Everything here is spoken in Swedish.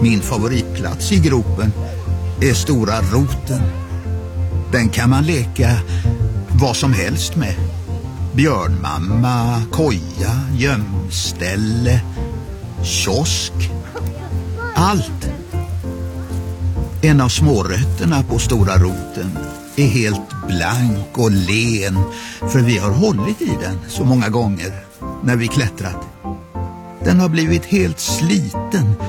Min favoritplats i gropen är stora roten. Den kan man leka vad som helst med. Björnmamma, koja, gömställe, kiosk. Allt. En av smårötterna på stora roten är helt blank och len, för vi har hållit i den så många gånger när vi klättrat. Den har blivit helt sliten